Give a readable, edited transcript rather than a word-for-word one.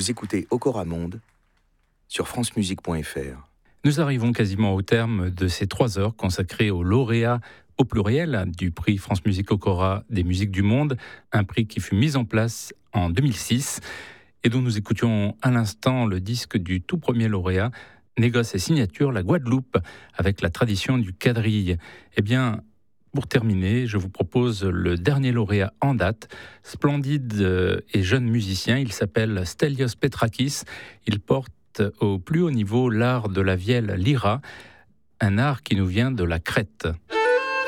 Vous écoutez Okora Monde sur francemusique.fr. Nous arrivons quasiment au terme de ces 3 heures consacrées aux lauréats au pluriel du prix France Musique Okora des musiques du monde, un prix qui fut mis en place en 2006 et dont nous écoutions à l'instant le disque du tout premier lauréat, Négoce et signature, la Guadeloupe, avec la tradition du quadrille. Eh bien, pour terminer, je vous propose le dernier lauréat en date, splendide et jeune musicien. Il s'appelle Stelios Petrakis. Il porte au plus haut niveau l'art de la vielle lyra, un art qui nous vient de la Crète.